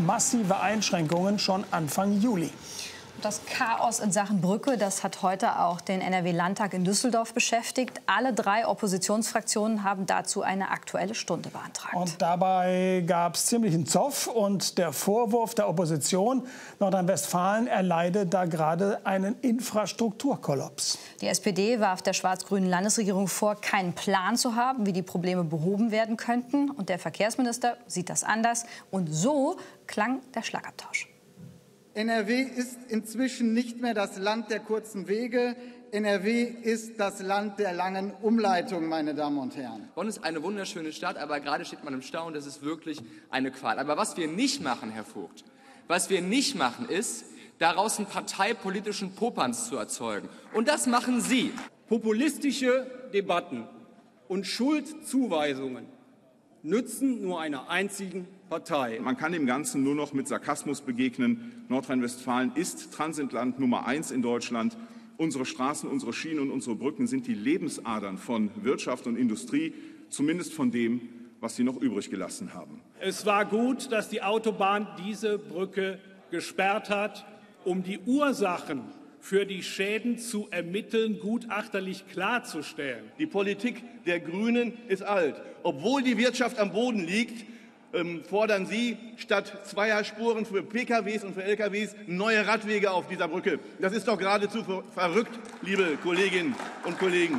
massive Einschränkungen schon Anfang Juli. Das Chaos in Sachen Brücke, das hat heute auch den NRW-Landtag in Düsseldorf beschäftigt. Alle 3 Oppositionsfraktionen haben dazu eine Aktuelle Stunde beantragt. Und dabei gab es ziemlichen Zoff und der Vorwurf der Opposition, Nordrhein-Westfalen erleide da gerade einen Infrastrukturkollaps. Die SPD warf der schwarz-grünen Landesregierung vor, keinen Plan zu haben, wie die Probleme behoben werden könnten. Und der Verkehrsminister sieht das anders. Und so klang der Schlagabtausch. NRW ist inzwischen nicht mehr das Land der kurzen Wege. NRW ist das Land der langen Umleitungen, meine Damen und Herren. Bonn ist eine wunderschöne Stadt, aber gerade steht man im Stau und das ist wirklich eine Qual. Aber was wir nicht machen, Herr Vogt, was wir nicht machen, ist, daraus einen parteipolitischen Popanz zu erzeugen. Und das machen Sie. Populistische Debatten und Schuldzuweisungen nützen nur einer einzigen Partei. Man kann dem Ganzen nur noch mit Sarkasmus begegnen. Nordrhein-Westfalen ist Transitland Nummer 1 in Deutschland. Unsere Straßen, unsere Schienen und unsere Brücken sind die Lebensadern von Wirtschaft und Industrie, zumindest von dem, was sie noch übrig gelassen haben. Es war gut, dass die Autobahn diese Brücke gesperrt hat, um die Ursachen für die Schäden zu ermitteln, gutachterlich klarzustellen. Die Politik der Grünen ist alt. Obwohl die Wirtschaft am Boden liegt, fordern Sie statt Zweierspuren für PKWs und für LKWs neue Radwege auf dieser Brücke. Das ist doch geradezu verrückt, liebe Kolleginnen und Kollegen.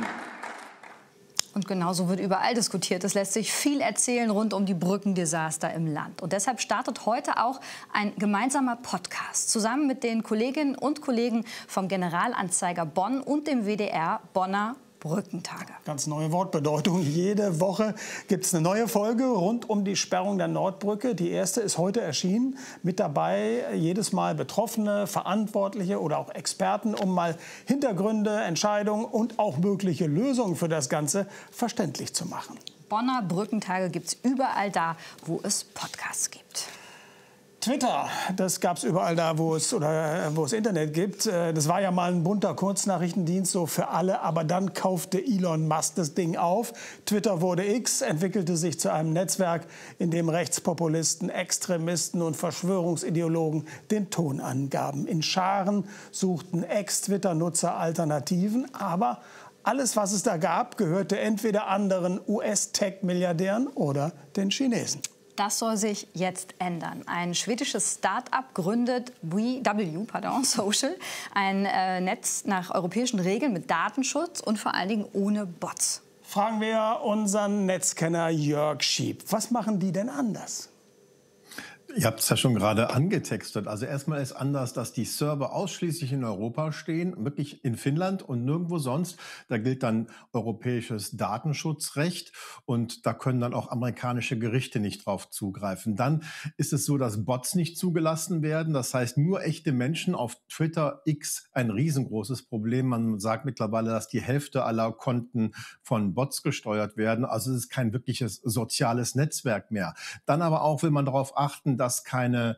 Und genauso wird überall diskutiert. Es lässt sich viel erzählen rund um die Brückendesaster im Land. Und deshalb startet heute auch ein gemeinsamer Podcast zusammen mit den Kolleginnen und Kollegen vom Generalanzeiger Bonn und dem WDR Bonner Brückentage. Ganz neue Wortbedeutung. Jede Woche gibt es eine neue Folge rund um die Sperrung der Nordbrücke. Die erste ist heute erschienen. Mit dabei jedes Mal Betroffene, Verantwortliche oder auch Experten, um mal Hintergründe, Entscheidungen und auch mögliche Lösungen für das Ganze verständlich zu machen. Bonner Brückentage gibt es überall da, wo es Podcasts gibt. Twitter, das gab es überall da, wo es Internet gibt. Das war ja mal ein bunter Kurznachrichtendienst so für alle, aber dann kaufte Elon Musk das Ding auf. Twitter wurde X, entwickelte sich zu einem Netzwerk, in dem Rechtspopulisten, Extremisten und Verschwörungsideologen den Ton angaben. In Scharen suchten Ex-Twitter-Nutzer Alternativen, aber alles, was es da gab, gehörte entweder anderen US-Tech-Milliardären oder den Chinesen. Das soll sich jetzt ändern. Ein schwedisches Start-up gründet Social, ein Netz nach europäischen Regeln mit Datenschutz und vor allen Dingen ohne Bots. Fragen wir unseren Netzkenner Jörg Schieb. Was machen die denn anders? Ihr habt es ja schon gerade angetextet. Also erstmal ist anders, dass die Server ausschließlich in Europa stehen, wirklich in Finnland und nirgendwo sonst. Da gilt dann europäisches Datenschutzrecht und da können dann auch amerikanische Gerichte nicht drauf zugreifen. Dann ist es so, dass Bots nicht zugelassen werden. Das heißt, nur echte Menschen auf Twitter X ein riesengroßes Problem. Man sagt mittlerweile, dass die Hälfte aller Konten von Bots gesteuert werden. Also es ist kein wirkliches soziales Netzwerk mehr. Dann aber auch will man darauf achten, dass keine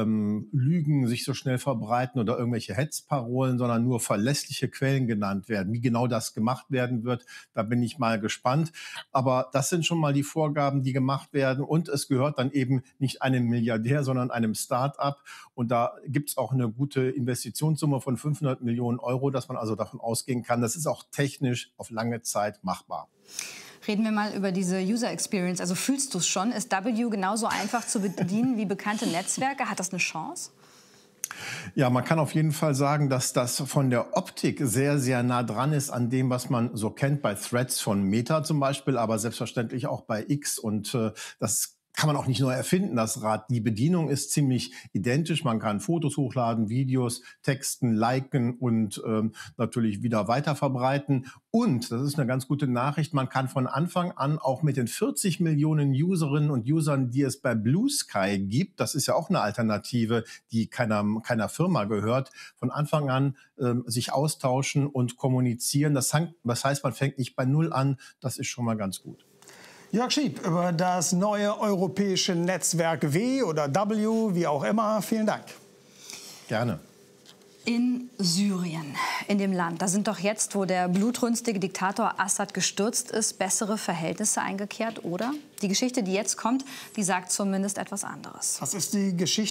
Lügen sich so schnell verbreiten oder irgendwelche Hetzparolen, sondern nur verlässliche Quellen genannt werden. Wie genau das gemacht werden wird, da bin ich mal gespannt. Aber das sind schon mal die Vorgaben, die gemacht werden. Und es gehört dann eben nicht einem Milliardär, sondern einem Start-up. Und da gibt es auch eine gute Investitionssumme von 500 Millionen Euro, dass man also davon ausgehen kann, das ist auch technisch auf lange Zeit machbar. Reden wir mal über diese User Experience. Also fühlst du es schon? Ist W genauso einfach zu bedienen wie bekannte Netzwerke? Hat das eine Chance? Ja, man kann auf jeden Fall sagen, dass das von der Optik sehr, sehr nah dran ist an dem, was man so kennt bei Threads von Meta zum Beispiel, aber selbstverständlich auch bei X. Und das kann man auch nicht neu erfinden, das Rad. Die Bedienung ist ziemlich identisch. Man kann Fotos hochladen, Videos, Texten, liken und natürlich wieder weiterverbreiten. Und, das ist eine ganz gute Nachricht, man kann von Anfang an auch mit den 40 Millionen Userinnen und Usern, die es bei Blue Sky gibt, das ist ja auch eine Alternative, die keiner Firma gehört, von Anfang an sich austauschen und kommunizieren. Das heißt, man fängt nicht bei Null an. Das ist schon mal ganz gut. Jörg Schieb über das neue europäische Netzwerk W oder W, wie auch immer. Vielen Dank. Gerne. In Syrien, in dem Land, da sind doch jetzt, wo der blutrünstige Diktator Assad gestürzt ist, bessere Verhältnisse eingekehrt, oder? Die Geschichte, die jetzt kommt, die sagt zumindest etwas anderes. Was ist die Geschichte?